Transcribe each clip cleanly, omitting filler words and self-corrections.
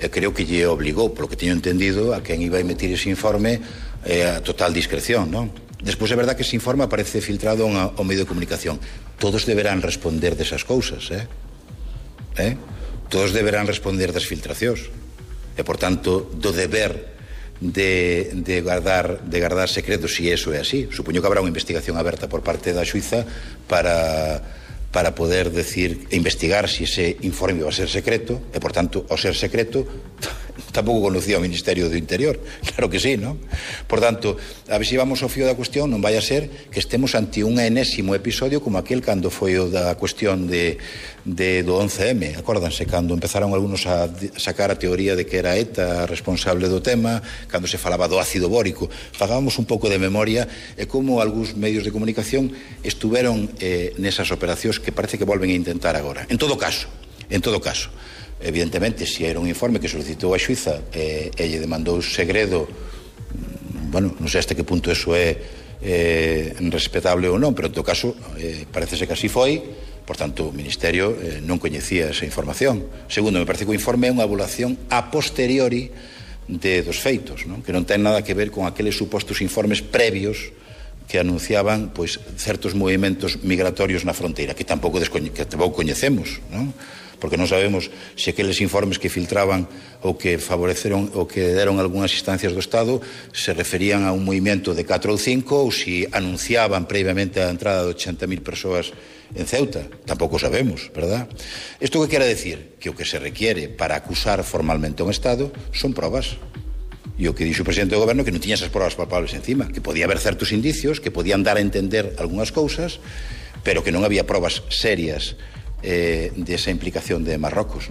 creo que lle obligou, polo que teño entendido, a quen iba a emitir ese informe a total discreción, non? Despois é verdad que ese informe aparece filtrado ao medio de comunicación. Todos deberán responder desas cousas, Todos deberán responder das filtracións. E, por tanto, do deber de guardar secretos, se eso é así. Supoño que habrá unha investigación aberta por parte da xuíza para poder decir e investigar se ese informe va a ser secreto, e, por tanto, ao ser secreto, tampouco conocía o Ministerio do Interior. Claro que sí, non? Por tanto, a ver se vamos ao fío da cuestión, non vai a ser que estemos ante un enésimo episodio como aquel cando foi o da cuestión do 11M. Acórdanse, cando empezaron algunos a sacar a teoría de que era ETA responsable do tema, cando se falaba do ácido bórico. Fagábamos un pouco de memoria e como algúns medios de comunicación estuveron nesas operacións que parece que volven a intentar agora. En todo caso, evidentemente, se era un informe que solicitou a xuíza e lle demandou segredo, bueno, non sei hasta que punto eso é respetable ou non, pero en todo caso parecese que así foi. Por tanto, o Ministerio non coñecía esa información. Segundo, me parece que o informe é unha evaluación a posteriori dos feitos, non? Que non ten nada que ver con aqueles supostos informes previos que anunciaban pois certos movimentos migratorios na fronteira, que tampouco coñecemos, non? Porque non sabemos se aqueles informes que filtraban ou que favoreceron ou que deron algunhas instancias do Estado se referían a un movimento de 4 ou 5 ou se anunciaban previamente a entrada de 80.000 persoas en Ceuta. Tampouco sabemos, verdad? Isto que quere decir? Que o que se requiere para acusar formalmente a un Estado son probas. E o que dixo o presidente do goberno que non tiña esas probas palpables encima, que podía haber certos indicios que podían dar a entender algunhas cousas, pero que non había probas serias desa implicación de Marrocos,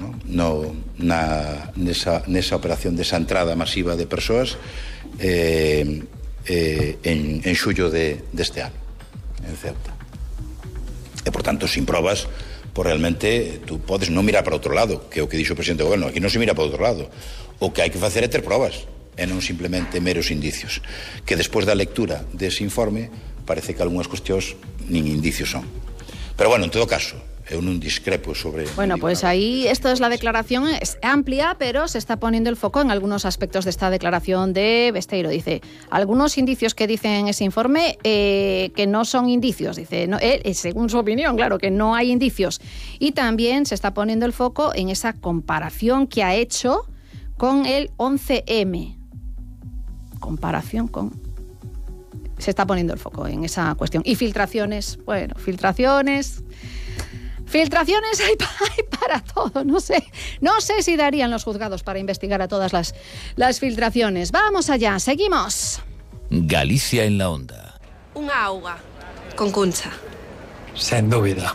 nesa operación desa entrada masiva de persoas en xullo deste ano en Ceuta. E, por tanto, sin probas, pues realmente tú podes non mirar para outro lado, que é o que dixo o presidente do goberno. Aquí non se mira para outro lado. O que hai que facer é ter probas e non simplemente meros indicios, que despois da lectura dese informe parece que algunhas cuestións nin indicios son. Pero bueno, en todo caso, eu non discrepo sobre... Bueno, pues ahí esto es la declaración, es amplia, pero se está poniendo el foco en algunos aspectos de esta declaración de Besteiro. Dice, algunos indicios que dicen en ese informe que no son indicios, dice, no, según su opinión, claro, que no hay indicios. Y también se está poniendo el foco en esa comparación que ha hecho con el 11M. Comparación con... Se está poniendo el foco en esa cuestión. Y filtraciones, bueno, filtraciones hay para todo, no sé si darían los juzgados para investigar a todas las filtraciones. Vamos allá, seguimos. Galicia en la onda. Unha auga con cuncha. Sen dúbida.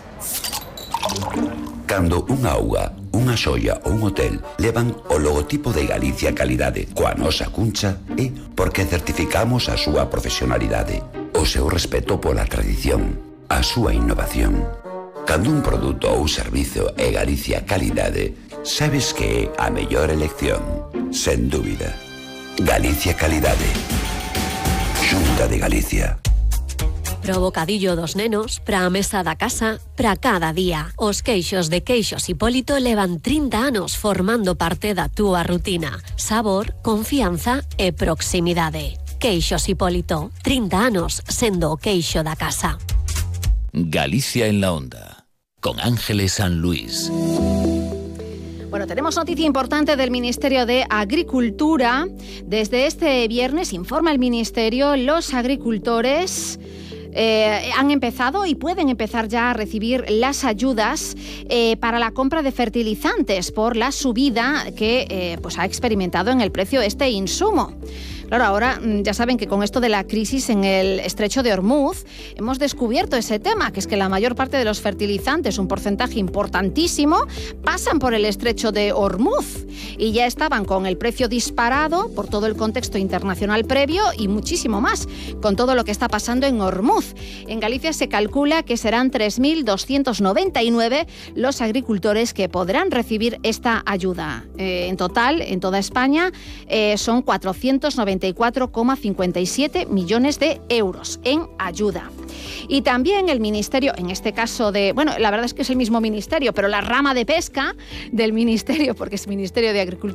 Cando unha auga, unha xoia ou un hotel levan o logotipo de Galicia Calidade coa nosa cuncha é porque certificamos a súa profesionalidade, o seu respeto pola tradición, a súa innovación. Cando un produto ou servizo é Galicia Calidade, sabes que é a mellor elección, sen dúbida. Galicia Calidade. Xunta de Galicia. Pro bocadillo dos nenos, pra a mesa da casa, pra cada día. Os queixos de Queixos Hipólito levan 30 anos formando parte da túa rutina. Sabor, confianza e proximidade. Queixos Hipólito, 30 anos sendo o queixo da casa. Galicia en la onda, con Ángeles San Luis. Bueno, tenemos noticia importante del Ministerio de Agricultura. Desde este viernes, informa el Ministerio, los agricultores han empezado y pueden empezar ya a recibir las ayudas para la compra de fertilizantes por la subida que pues ha experimentado en el precio este insumo. Claro, ahora ya saben que con esto de la crisis en el estrecho de Hormuz hemos descubierto ese tema, que es que la mayor parte de los fertilizantes, un porcentaje importantísimo, pasan por el estrecho de Hormuz y ya estaban con el precio disparado por todo el contexto internacional previo y muchísimo más con todo lo que está pasando en Hormuz. En Galicia se calcula que serán 3.299 los agricultores que podrán recibir esta ayuda. En total, en toda España, son 494,57 millones de euros en ayuda. Y también el Ministerio, en este caso bueno, la verdad es que es el mismo ministerio, pero la rama de pesca del Ministerio, porque es Ministerio de Agricultura,